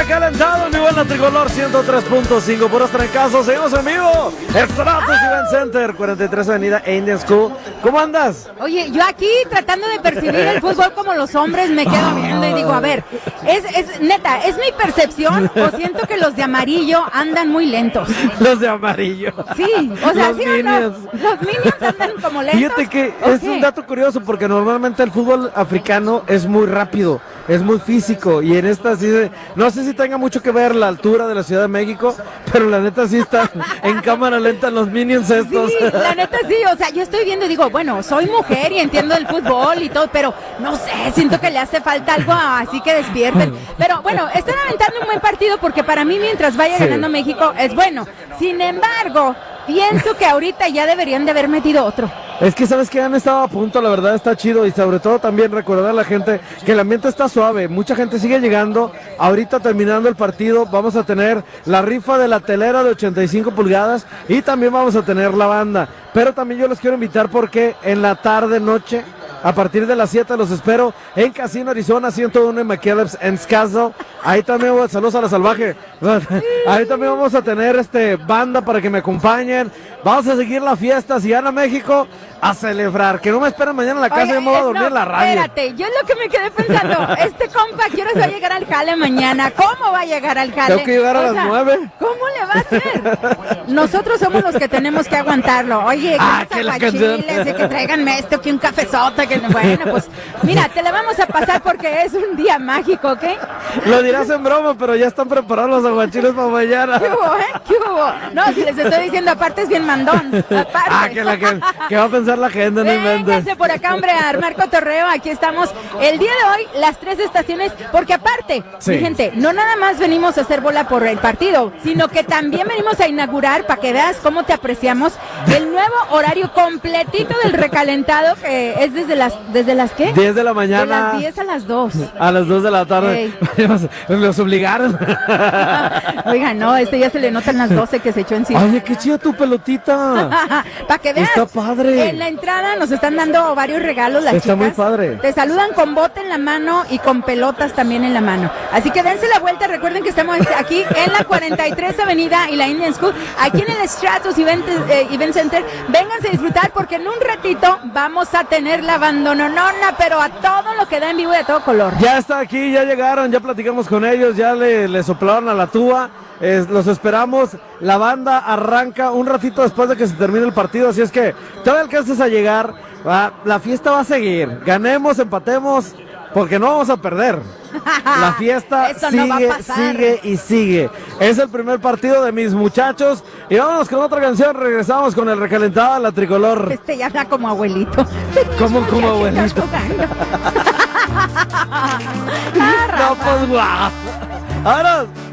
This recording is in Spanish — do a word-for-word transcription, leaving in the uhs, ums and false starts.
recalentado en vivo en la Tricolor ciento tres punto cinco, puros trancazos, seguimos en vivo. Stratus Event Center, cuarenta y tres Avenida Indian School. ¿Cómo andas? Oye, yo aquí tratando de percibir el fútbol como los hombres, me quedo viendo y digo, a ver, es, es neta, ¿es mi percepción o siento que los de amarillo andan muy lentos? Los de amarillo. Sí, o sea, los ¿sí Minions. o no? Los Minions andan como lentos. Fíjate que es un dato curioso porque normalmente el fútbol africano es muy rápido, es muy físico y en esta sí, no sé si tenga mucho que ver la altura de la Ciudad de México, pero la neta sí está en cámara lenta los Minions estos. Sí, la neta sí, o sea, yo estoy viendo y digo, bueno, soy mujer y entiendo el fútbol y todo, pero no sé, siento que le hace falta algo así que despierten. Pero bueno, están aventando un buen partido porque para mí mientras vaya ganando sí. México es bueno. Sin embargo, pienso que ahorita ya deberían de haber metido otro. Es que sabes que han estado a punto, la verdad está chido y sobre todo también recordar a la gente que el ambiente está suave, mucha gente sigue llegando, ahorita terminando el partido vamos a tener la rifa de la telera de ochenta y cinco pulgadas y también vamos a tener la banda, pero también yo les quiero invitar porque en la tarde noche a partir de las siete los espero en Casino Arizona ciento uno en McKellips en Scasdale. Ahí también, saludos a la salvaje. Ahí también vamos a tener este banda para que me acompañen. Vamos a seguir la fiesta. Si gana México, a celebrar. Que no me esperen mañana en la casa. Oye, yo me voy a dormir no, en la radio. Espérate, yo es lo que me quedé pensando. Este compa, ¿qué hora se va a llegar al jale mañana? ¿Cómo va a llegar al jale? Tengo que llegar a o las sea, nueve. ¿Cómo le va a hacer? Nosotros somos los que tenemos que aguantarlo. Oye, ah, que los aguachiles, y que traiganme esto, que un cafezote, que bueno, pues mira, te la vamos a pasar porque es un día mágico, ¿ok? Lo dirás en broma, pero ya están preparados los aguachiles para mañana. ¿Qué hubo, eh? ¿Qué hubo? No, si les estoy diciendo, aparte es bien mandón. Aparte. Ah, que la que, que va a pensar la gente, no inventes. Vénganse por acá, hombre, a armar cotorreo. Aquí estamos el día de hoy, las tres estaciones, porque aparte, sí. mi gente, no nada más venimos a hacer bola por el partido, sino que también venimos a inaugurar, para que veas cómo te apreciamos, el nuevo horario completito del recalentado, que es desde las, ¿desde las qué? diez de la mañana. De las diez a las dos. A las dos de la tarde. Los obligaron. Oigan, no, este ya se le notan las doce que se echó encima. Oye, qué chida tu pelotita. Para que veas. Está padre. En la entrada nos están dando varios regalos las Está chicas. muy padre. Te saludan con bote en la mano y con pelotas también en la mano. Así que dense la vuelta. Recuerden que estamos aquí en la cuarenta y tres Avenida y la Indian School, aquí en el Stratus Event, eh, Event Center. Vénganse a disfrutar porque en un ratito vamos a tener la bandononona, pero a todo lo que da en vivo y a todo color. Ya está aquí, ya llegaron, ya platicamos con ellos, ya le, le soplaron a la tuba. Eh, los esperamos, la banda arranca un ratito después de que se termine el partido, así es que todavía alcanzas a llegar, va, la fiesta va a seguir, ganemos, empatemos, porque no vamos a perder. La fiesta sigue, no sigue y sigue. Es el primer partido de mis muchachos. Y vámonos con otra canción. Regresamos con el recalentado a la Tricolor. Este ya está como abuelito. ¿Cómo como abuelito? ah, no, pues guau. Ahora.